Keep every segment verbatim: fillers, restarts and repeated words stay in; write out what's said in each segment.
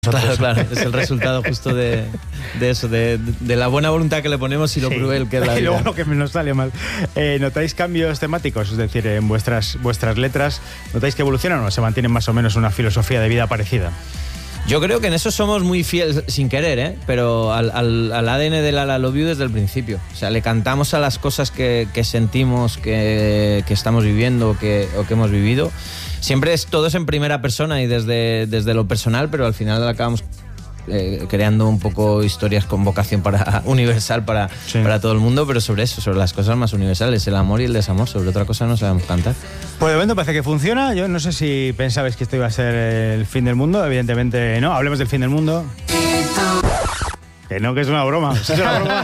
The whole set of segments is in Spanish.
Claro, claro, es el resultado justo de, de eso, de, de la buena voluntad que le ponemos y lo sí. cruel que es la vida. Y luego lo que nos sale mal. Eh, ¿Notáis cambios temáticos? Es decir, en vuestras, vuestras letras, ¿notáis que evolucionan o se mantienen más o menos una filosofía de vida parecida? Yo creo que en eso somos muy fieles, sin querer, ¿eh? Pero al, al, al A D N de La La Love You desde el principio. O sea, le cantamos a las cosas que, que sentimos, que, que estamos viviendo que, o que hemos vivido. Siempre es todo es en primera persona y desde, desde lo personal, pero al final acabamos eh, creando un poco historias con vocación para, universal para, sí. para todo el mundo, pero sobre eso, sobre las cosas más universales, el amor y el desamor. Sobre otra cosa no sabemos cantar. Pues de momento parece que funciona. Yo no sé si pensabais que esto iba a ser el fin del mundo. Evidentemente no. Hablemos del fin del mundo. Que no, que es una broma. ¿Es una broma?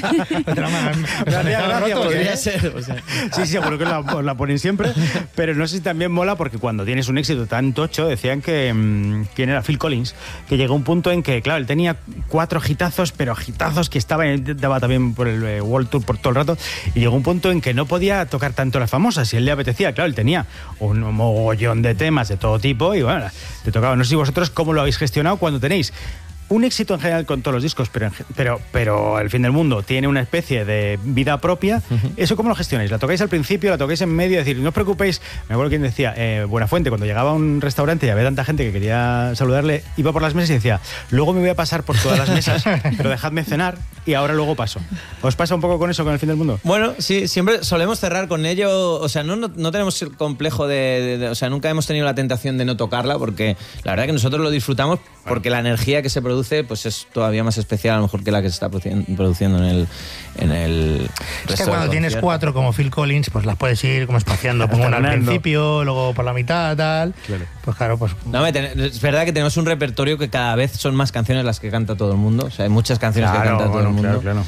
Gracias, gracias. Podría ser. O sea. Sí, sí, seguro que la, la ponen siempre. Pero no sé si también mola porque cuando tienes un éxito tan tocho, decían que... Mmm, ¿quién era? Phil Collins. Que llegó un punto en que, claro, él tenía cuatro hitazos, pero hitazos que estaba, daba también por el eh, World Tour por todo el rato. Y llegó un punto en que no podía tocar tanto las famosas. Si él le apetecía, claro, él tenía un mogollón de temas de todo tipo. Y bueno, te tocaba. No sé si vosotros cómo lo habéis gestionado cuando tenéis un éxito en general con todos los discos, pero, pero, pero El fin del mundo tiene una especie de vida propia. Uh-huh. ¿Eso cómo lo gestionáis? ¿La tocáis al principio, la tocáis en medio? Es decir, no os preocupéis. Me acuerdo quien decía, eh, Buenafuente, cuando llegaba a un restaurante y había tanta gente que quería saludarle, iba por las mesas y decía, luego me voy a pasar por todas las mesas, pero dejadme cenar y ahora luego paso. ¿Os pasa un poco con eso, con El fin del mundo? Bueno, sí, siempre solemos cerrar con ello. O sea, no, no, no tenemos el complejo de, de, de... O sea, nunca hemos tenido la tentación de no tocarla, porque la verdad que nosotros lo disfrutamos porque la energía que se produce pues es todavía más especial a lo mejor que la que se está produciendo en el en el es que cuando tienes cuatro como Phil Collins pues las puedes ir como espaciando, pongo una al principio, luego por la mitad, tal, claro. Pues claro, pues no, es verdad que tenemos un repertorio que cada vez son más canciones las que canta todo el mundo, o sea, hay muchas canciones claro, que canta todo bueno, el mundo. Claro, claro.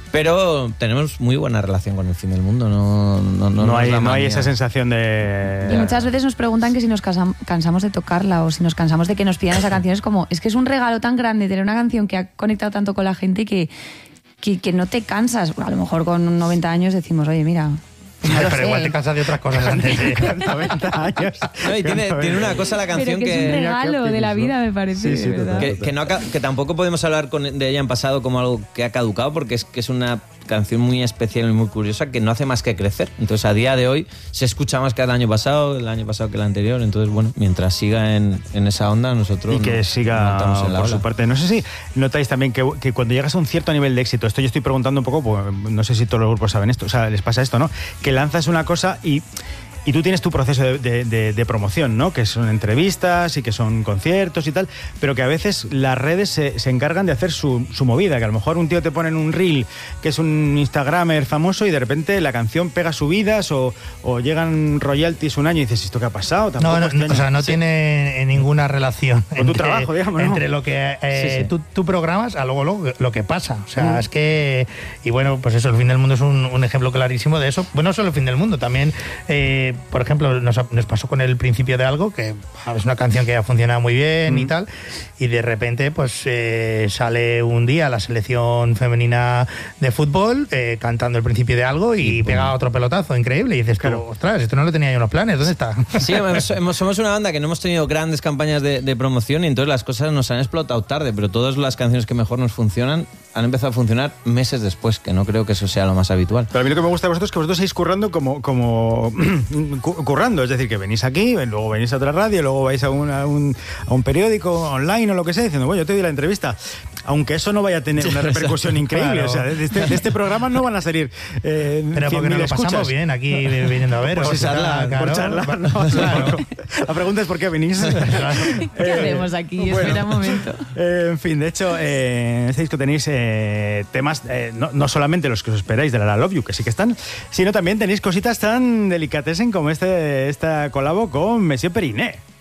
Pero tenemos muy buena relación con El fin del mundo, no, no, no, no, hay, no hay esa sensación de... Y muchas veces nos preguntan que si nos cansamos de tocarla o si nos cansamos de que nos pidan esa canción. Es como, es que es un regalo tan grande tener una canción que ha conectado tanto con la gente que, que, que no te cansas. A lo mejor con noventa años decimos, oye, mira... Pues no, pero sé. Igual te cansas de otras cosas antes de noventa años. No, y tiene, tiene una cosa la canción pero que, que es un regalo de la vida, me parece. Sí, sí, ¿verdad? Que, que, no, que tampoco podemos hablar con, de ella en pasado como algo que ha caducado, porque es que es una canción muy especial y muy curiosa que no hace más que crecer. Entonces, a día de hoy se escucha más que el año pasado, el año pasado que el anterior. Entonces, bueno, mientras siga en, en esa onda, nosotros... Y que no, siga no en la por ola. Su parte. No sé si notáis también que, que cuando llegas a un cierto nivel de éxito, esto yo estoy preguntando un poco, pues, no sé si todos los grupos saben esto, o sea, les pasa esto, ¿no? Que lanzas una cosa y... Y tú tienes tu proceso de, de, de, de promoción, ¿no? Que son entrevistas y que son conciertos y tal, pero que a veces las redes se, se encargan de hacer su, su movida, que a lo mejor un tío te pone en un reel que es un instagramer famoso y de repente la canción pega subidas o, o llegan royalties un año y dices, ¿esto qué ha pasado? No, no, este no o sea, no sí. tiene ninguna relación con tu trabajo, digamos, ¿no? Entre lo que eh, sí, sí. Tú, tú programas a luego lo, lo que pasa. O sea, mm. es que... Y bueno, pues eso, El fin del mundo es un, un ejemplo clarísimo de eso. Bueno, no solo El fin del mundo, también... Eh, por ejemplo, nos, nos pasó con El principio de algo, que es una canción que ha funcionado muy bien mm. y tal, y de repente pues eh, sale un día la selección femenina de fútbol eh, cantando El principio de algo y, y pega otro pelotazo increíble, y dices, claro, ostras, esto no lo tenía yo en los planes, ¿dónde está? Sí, hemos, somos una banda que no hemos tenido grandes campañas de, de promoción y entonces las cosas nos han explotado tarde, pero todas las canciones que mejor nos funcionan han empezado a funcionar meses después, que no creo que eso sea lo más habitual. Pero a mí lo que me gusta de vosotros es que vosotros seguís currando como, como currando, es decir, que venís aquí, luego venís a otra radio, luego vais a un, a un, a un periódico online o lo que sea, diciendo, bueno, yo te doy la entrevista. Aunque eso no vaya a tener una repercusión increíble, claro. O sea, de este, de este programa no van a salir eh, pero porque nos lo pasamos escuchas. Bien aquí viniendo a ver. Por, si charlar, claro, por charlar, no, claro. La pregunta es ¿por qué venís? ¿Qué hacemos aquí? Bueno, espera un momento. Eh, en fin, de hecho, eh, en este disco tenéis eh, temas, eh, no, no solamente los que os esperáis de La La Love You, que sí que están, sino también tenéis cositas tan delicatessen como este, esta colabo con Monsieur Periné.